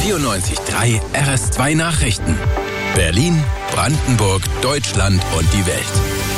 94.3 RS2 Nachrichten. Berlin, Brandenburg, Deutschland und die Welt.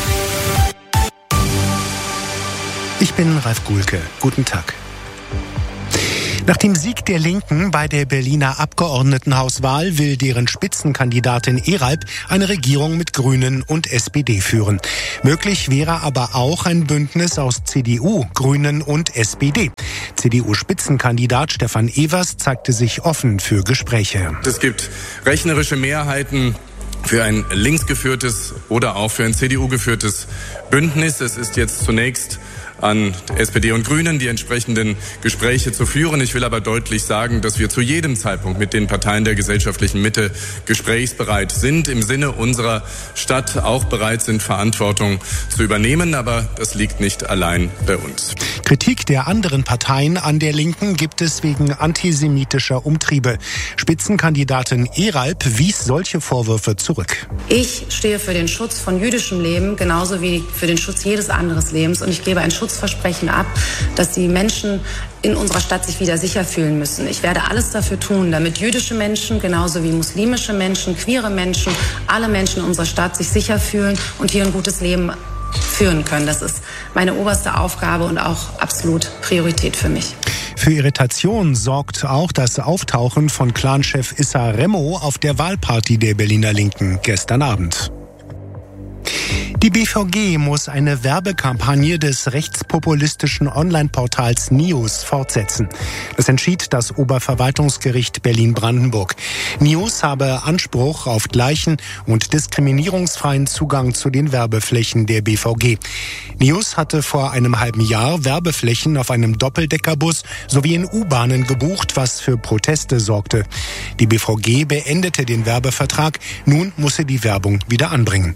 Ich bin Ralf Guhlke. Guten Tag. Nach dem Sieg der Linken bei der Berliner Abgeordnetenhauswahl will deren Spitzenkandidatin Eralp eine Regierung mit Grünen und SPD führen. Möglich wäre aber auch ein Bündnis aus CDU, Grünen und SPD. CDU-Spitzenkandidat Stefan Evers zeigte sich offen für Gespräche. Es gibt rechnerische Mehrheiten für ein linksgeführtes oder auch für ein CDU-geführtes Bündnis. Es ist jetzt zunächst an SPD und Grünen, die entsprechenden Gespräche zu führen. Ich will aber deutlich sagen, dass wir zu jedem Zeitpunkt mit den Parteien der gesellschaftlichen Mitte gesprächsbereit sind, im Sinne unserer Stadt auch bereit sind, Verantwortung zu übernehmen. Aber das liegt nicht allein bei uns. Kritik der anderen Parteien an der Linken gibt es wegen antisemitischer Umtriebe. Spitzenkandidatin Eralp wies solche Vorwürfe zurück. Ich stehe für den Schutz von jüdischem Leben, genauso wie für den Schutz jedes anderen Lebens. Und ich gebe ein Schutzversprechen ab, dass die Menschen in unserer Stadt sich wieder sicher fühlen müssen. Ich werde alles dafür tun, damit jüdische Menschen, genauso wie muslimische Menschen, queere Menschen, alle Menschen in unserer Stadt sich sicher fühlen und hier ein gutes Leben führen können. Das ist meine oberste Aufgabe und auch absolut Priorität für mich. Für Irritation sorgt auch das Auftauchen von Clanchef Issa Remo auf der Wahlparty der Berliner Linken gestern Abend. Die BVG muss eine Werbekampagne des rechtspopulistischen Online-Portals News fortsetzen. Das entschied das Oberverwaltungsgericht Berlin-Brandenburg. News habe Anspruch auf gleichen und diskriminierungsfreien Zugang zu den Werbeflächen der BVG. News hatte vor einem halben Jahr Werbeflächen auf einem Doppeldeckerbus sowie in U-Bahnen gebucht, was für Proteste sorgte. Die BVG beendete den Werbevertrag. Nun muss sie die Werbung wieder anbringen.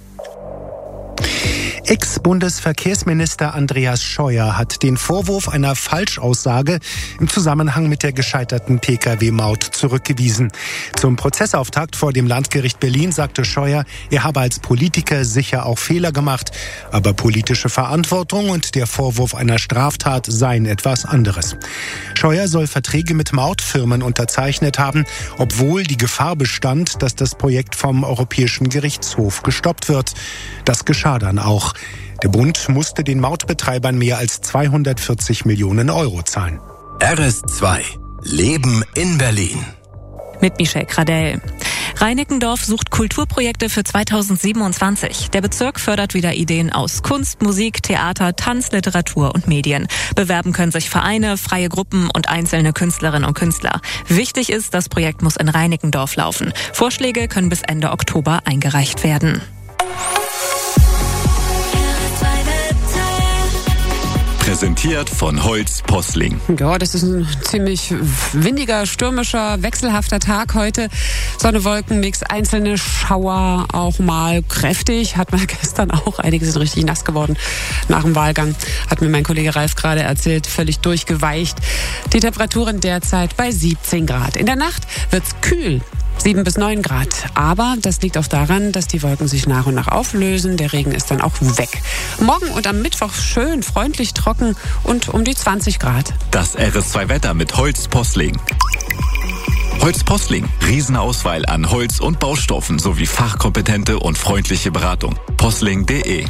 Ex-Bundesverkehrsminister Andreas Scheuer hat den Vorwurf einer Falschaussage im Zusammenhang mit der gescheiterten Pkw-Maut zurückgewiesen. Zum Prozessauftakt vor dem Landgericht Berlin sagte Scheuer, er habe als Politiker sicher auch Fehler gemacht, aber politische Verantwortung und der Vorwurf einer Straftat seien etwas anderes. Scheuer soll Verträge mit Mautfirmen unterzeichnet haben, obwohl die Gefahr bestand, dass das Projekt vom Europäischen Gerichtshof gestoppt wird. Das geschah dann auch. Der Bund musste den Mautbetreibern mehr als 240 Millionen Euro zahlen. RS2 Leben in Berlin. Mit Michelle Gradell. Reinickendorf sucht Kulturprojekte für 2027. Der Bezirk fördert wieder Ideen aus Kunst, Musik, Theater, Tanz, Literatur und Medien. Bewerben können sich Vereine, freie Gruppen und einzelne Künstlerinnen und Künstler. Wichtig ist, das Projekt muss in Reinickendorf laufen. Vorschläge können bis Ende Oktober eingereicht werden. Präsentiert von Holz Posling. Ja, das ist ein ziemlich windiger, stürmischer, wechselhafter Tag heute. Sonne, Wolken, Mix, einzelne Schauer, auch mal kräftig. Hat man gestern auch. Einige sind richtig nass geworden nach dem Wahlgang. Hat mir mein Kollege Ralf gerade erzählt. Völlig durchgeweicht. Die Temperaturen derzeit bei 17 Grad. In der Nacht wird's kühl. 7 bis 9 Grad. Aber das liegt auch daran, dass die Wolken sich nach und nach auflösen. Der Regen ist dann auch weg. Morgen und am Mittwoch schön, freundlich, trocken und um die 20 Grad. Das RS2-Wetter mit Holz Posling. Holz Posling. Riesenauswahl an Holz und Baustoffen sowie fachkompetente und freundliche Beratung. Posling.de.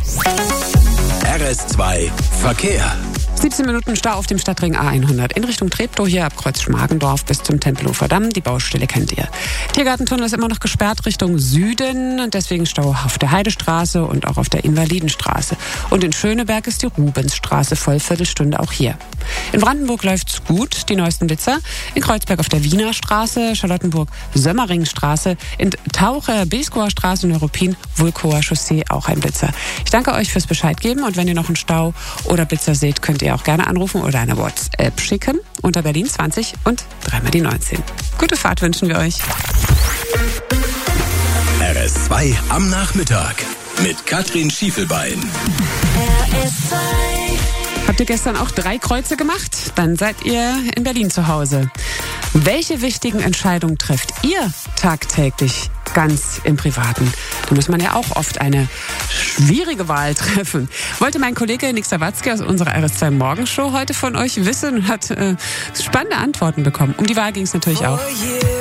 RS2 Verkehr. 17 Minuten Stau auf dem Stadtring A100 in Richtung Treptow, hier ab Kreuz Schmargendorf bis zum Tempelhofer Damm. Die Baustelle kennt ihr. Tiergartentunnel ist immer noch gesperrt Richtung Süden und deswegen Stau auf der Heidestraße und auch auf der Invalidenstraße. Und in Schöneberg ist die Rubensstraße voll, Viertelstunde auch hier. In Brandenburg läuft's gut, die neuesten Blitzer. In Kreuzberg auf der Wiener Straße, Charlottenburg Sömmeringstraße, in Taucher Beskower Straße und Europin Vulkower Chaussee auch ein Blitzer. Ich danke euch fürs Bescheid geben und wenn ihr noch einen Stau oder Blitzer seht, könnt ihr auch gerne anrufen oder eine WhatsApp schicken unter Berlin 20 und 3 die 19. Gute Fahrt wünschen wir euch. RS2 am Nachmittag mit Katrin Schiefelbein. RS2. Habt ihr gestern auch 3 Kreuze gemacht? Dann seid ihr in Berlin zu Hause. Welche wichtigen Entscheidungen trefft ihr tagtäglich ganz im Privaten? Da muss man ja auch oft eine schwierige Wahl treffen. Wollte mein Kollege Nick Sawatzki aus unserer RS2 Morgenshow heute von euch wissen und hat spannende Antworten bekommen. Um die Wahl ging es natürlich auch.